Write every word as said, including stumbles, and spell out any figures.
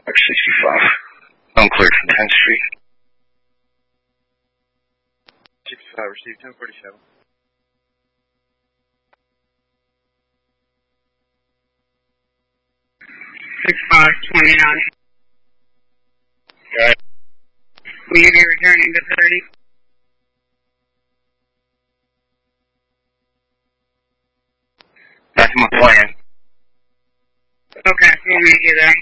X sixty-five. I'm cleared from tenth Street. sixty-five, received ten forty-seven. six five twenty-nine. Right. Will you be returning to thirty? That's my plan. Okay, we'll meet you there.